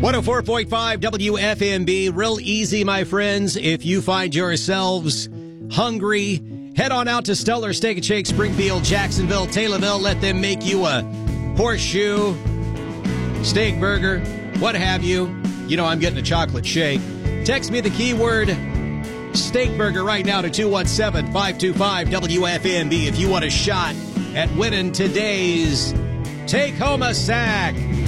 104.5 WFMB. Real easy, my friends. If you find yourselves hungry, head on out to Stellar Steak and Shake, Springfield, Jacksonville, Taylorville. Let them make you a horseshoe, steak burger, what have you. You know I'm getting a chocolate shake. Text me the keyword steak burger right now to 217-525-WFMB if you want a shot at winning today's Take Home a Sack.